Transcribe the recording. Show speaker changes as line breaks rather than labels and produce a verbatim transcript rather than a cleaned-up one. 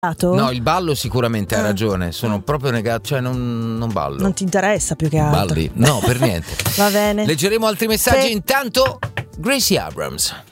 No, il ballo sicuramente, hai
Ah.
ragione. Sono proprio negato, cioè non, non ballo.
Non ti interessa più che altro.
Balli? No, per niente.
Va bene.
Leggeremo altri messaggi.
Sì.
Intanto, Gracie Abrams.